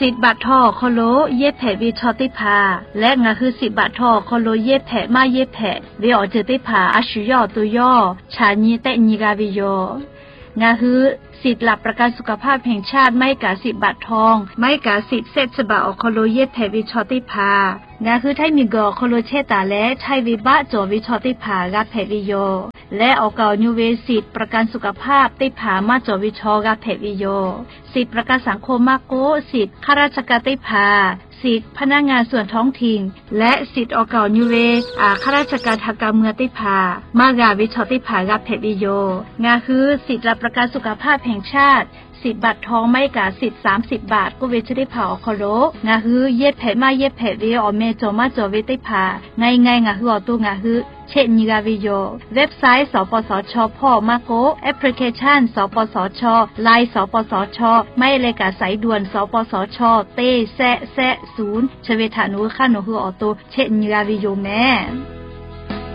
สิทธิ์บัตรทอคโลเย็บแผวิชอติพาและงาคือสิทธิ์บัตรทอคโลเย็บแผมาเย็บแผวิออเจติพาอาชุยอตุยอชาญีเตญิกาวิโยงาคือสิทธิ์หลักประกันสุขภาพแห่งชาติไม่กาสิทธิ์บัตรทองไม่กาสิทธิ์เซตฉบับอคโลเย็บแผวิชอติพางาคือไทมีกอคโลเชตาและไทวิบะจอวิชอติพากาแผวิโยและออกายูเวสิทธิ์ประกันสุขภาพติพามาจอวิชอกาแผวิโยสิทธิ์ประกันสังคมมาโกสิทธิ์ข้าราชการติพาสิทธิ์พนักงานส่วนท้องถิ่นและสิทธิ์ออกายูเวข้าราชการทางการเมืองติพามากาวิชอติพากาแผวิโยงาคือสิทธิ์รับประกันสุขภาพแห่งชาติสิทธิ์บัตรทองไม่กาสิทธิ์30 บาทก็เวชได้ผ่าอคโลงาฮือเย็บแผมาเย็บแผเวอเมจอมาจอเวติผ่าไงงาฮืออตุงาฮือเช่นนิกาวิโยเว็บไซต์สปสชพ่อมาโกแอปพลิเคชันสปสชไลน์สปสชไม่เลยกาสายด่วนสปสชเต้แซะ0ชเวทานุค่าโนฮืออตุเช่นนิกาวิโยแม่